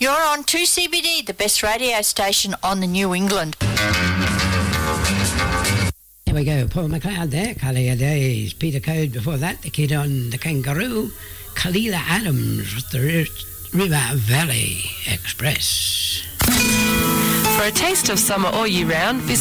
You're on 2CBD, the best radio station on the New England. There we go, Paul McLeod there, Kalia Days, Peter Code before that, the Kid on the Kangaroo, Kalila Adams with the River Valley Express. For a taste of summer all year round, visit